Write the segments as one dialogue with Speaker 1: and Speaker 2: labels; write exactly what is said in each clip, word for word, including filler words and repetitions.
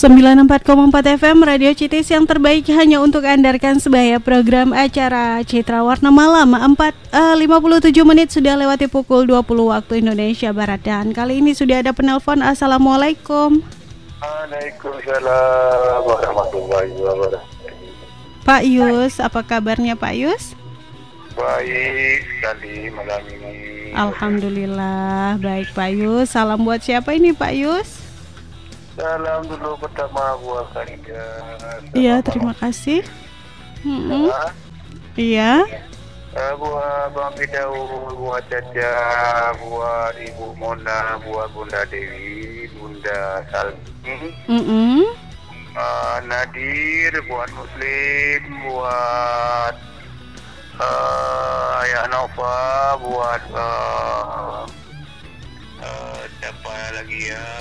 Speaker 1: sembilan puluh empat koma empat F M Radio Citis yang terbaik hanya untuk Anda. Rekan sebaya, program acara Citra Warna Malam empat lima puluh tujuh menit sudah lewati pukul dua puluh waktu Indonesia Barat. Dan kali ini sudah ada penelpon. Assalamualaikum.
Speaker 2: Waalaikumsalam warahmatullahi wabarakatuh.
Speaker 1: Pak Yus, apa kabarnya Pak Yus?
Speaker 2: Baik sekali malam ini.
Speaker 1: Alhamdulillah, baik Pak Yus. Salam buat siapa ini Pak Yus?
Speaker 2: Salam dulu pertama buat Karida.
Speaker 1: Iya, terima kasih. Mm-hmm. Iya.
Speaker 2: Uh, buat Bang Fidaul, buat Caca, buat Ibu Mona, buat Bunda Dewi, Bunda Salmi,
Speaker 1: Mm-hmm.
Speaker 2: uh, Nadir, buat Muslim, buat uh, Ayah Nova, buat uh, uh, siapa lagi ya?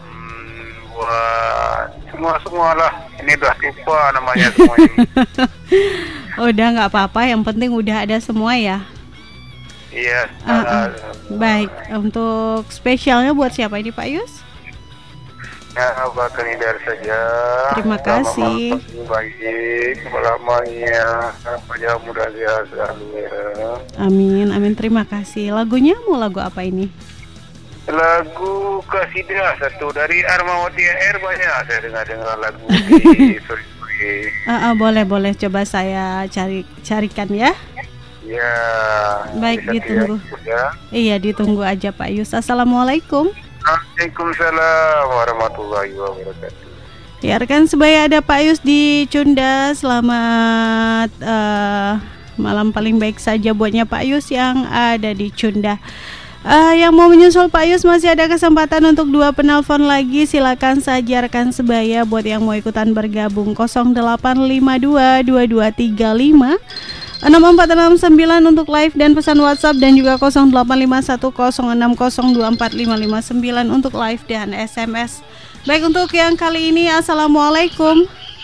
Speaker 2: Buat semua-semua lah. Ini udah lupa namanya semua ini.
Speaker 1: Udah nggak apa-apa, yang penting udah ada semua ya.
Speaker 2: Iya.
Speaker 1: Uh, uh. Baik, untuk spesialnya buat siapa ini Pak Yus?
Speaker 2: Ya, buat Kanidar saja.
Speaker 1: Terima kasih.
Speaker 2: Baik, selamanya panjang muda sehat selalu ya.
Speaker 1: Amin, amin, terima kasih. Lagunya mau lagu apa ini?
Speaker 2: Lagu Kasidah satu dari Armawati Air, banyak saya dengar-dengar lagu di sore-sore.
Speaker 1: Uh, uh, boleh boleh coba saya cari carikan ya.
Speaker 2: Ya.
Speaker 1: Baik, ditunggu.
Speaker 2: Ya.
Speaker 1: Iya, ditunggu aja Pak Yus. Assalamualaikum.
Speaker 2: Waalaikumsalam warahmatullahi wabarakatuh.
Speaker 1: Ya, rekan sebaya, ada Pak Yus di Cunda. Selamat uh, malam paling baik saja buatnya Pak Yus yang ada di Cunda. Uh, yang mau menyusul Pak Yus masih ada kesempatan untuk dua penelpon lagi. Silakan saja rekan sebaya buat yang mau ikutan bergabung. Nol delapan lima dua dua dua tiga lima enam empat enam sembilan untuk live dan pesan WhatsApp, dan juga nol delapan lima satu nol enam nol dua empat lima lima sembilan untuk live dan S M S. Baik, untuk yang kali ini, Assalamualaikum.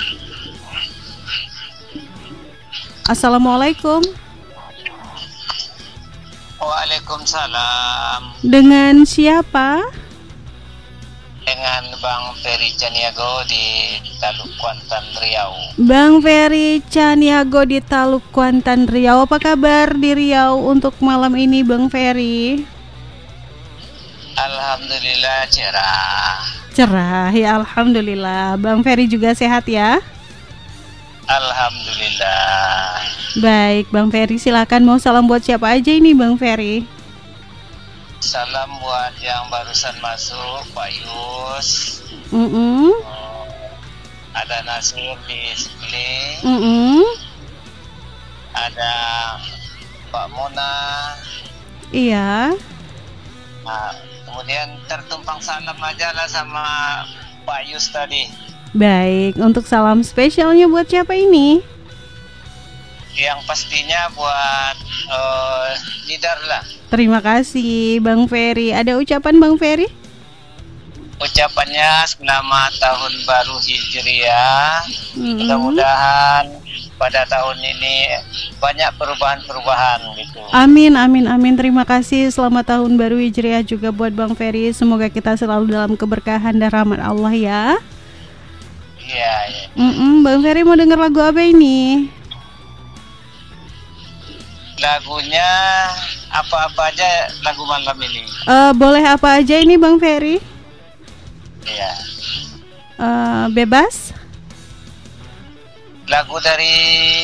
Speaker 1: Assalamualaikum.
Speaker 3: Waalaikumsalam.
Speaker 1: Dengan siapa?
Speaker 3: Dengan Bang Ferry Caniago di Taluk Kuantan, Riau.
Speaker 1: Bang Ferry Caniago di Taluk Kuantan, Riau. Apa kabar di Riau untuk malam ini Bang Ferry?
Speaker 3: Alhamdulillah cerah.
Speaker 1: Cerah ya, alhamdulillah. Bang Ferry juga sehat ya?
Speaker 3: Alhamdulillah.
Speaker 1: Baik, Bang Ferry, silakan mau salam buat siapa aja ini Bang Ferry?
Speaker 3: Salam buat yang barusan masuk, Pak Yus.
Speaker 1: Mm-mm.
Speaker 3: Oh, ada Nasir di sebelah.
Speaker 1: Mm-mm.
Speaker 3: Ada Pak Mona.
Speaker 1: Iya.
Speaker 3: Nah, kemudian tertumpang salam aja lah sama Pak Yus tadi.
Speaker 1: Baik, untuk salam spesialnya buat siapa ini?
Speaker 3: Yang pastinya buat uh, Nidar lah.
Speaker 1: Terima kasih Bang Ferry. Ada ucapan Bang Ferry?
Speaker 3: Ucapannya selamat tahun baru Hijriah. Mm-hmm. Mudah-mudahan pada tahun ini banyak perubahan-perubahan gitu.
Speaker 1: Amin, amin, amin. Terima kasih. Selamat tahun baru Hijriah juga buat Bang Ferry. Semoga kita selalu dalam keberkahan dan rahmat Allah ya.
Speaker 3: Iya, iya.
Speaker 1: Mm-mm, Bang Ferry mau dengar lagu apa ini?
Speaker 3: Lagunya apa-apa aja lagu malam ini.
Speaker 1: Uh, boleh apa aja ini Bang Ferry?
Speaker 3: Iya.
Speaker 1: Uh, bebas?
Speaker 3: Lagu dari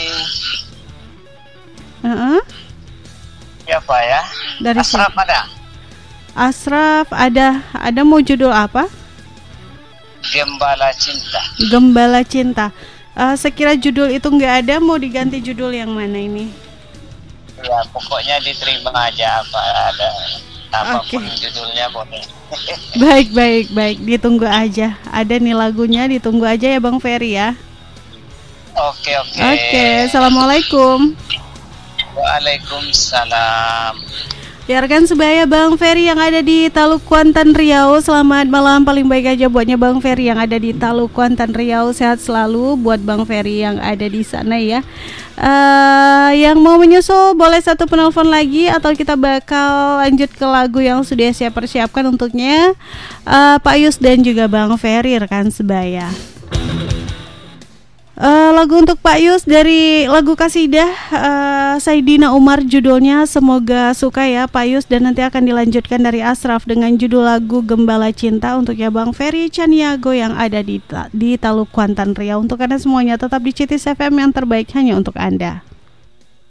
Speaker 1: uh-uh.
Speaker 3: siapa ya?
Speaker 1: Dari
Speaker 3: Ashraf
Speaker 1: siapa?
Speaker 3: ada.
Speaker 1: Ashraf ada. Ada mau judul apa?
Speaker 3: Gembala Cinta.
Speaker 1: Gembala Cinta. Uh, sekira judul itu nggak ada, mau diganti judul yang mana ini?
Speaker 3: Ya, pokoknya diterima aja apa ada apapun okay. Judulnya boleh.
Speaker 1: Baik, baik, baik. Ditunggu aja. Ada nih lagunya, ditunggu aja ya Bang Ferry ya.
Speaker 3: Oke, oke.
Speaker 1: Oke, assalamualaikum.
Speaker 3: Waalaikumsalam.
Speaker 1: Ya rekan sebaya Bang Ferry yang ada di Taluk Kuantan Riau, selamat malam, paling baik aja buatnya Bang Ferry yang ada di Taluk Kuantan Riau, sehat selalu buat Bang Ferry yang ada di sana ya. Uh, yang mau menyusul boleh satu penelpon lagi atau kita bakal lanjut ke lagu yang sudah saya persiapkan untuknya uh, Pak Yus dan juga Bang Ferry rekan sebaya. Uh, lagu untuk Pak Yus dari lagu Kasidah uh, Saidina Umar, judulnya semoga suka ya Pak Yus, dan nanti akan dilanjutkan dari Ashraf dengan judul lagu Gembala Cinta untuknya Bang Ferry Caniago yang ada di, di Taluk Kuantan Riau. Untuk Anda semuanya tetap di C T S F M yang terbaik hanya untuk Anda.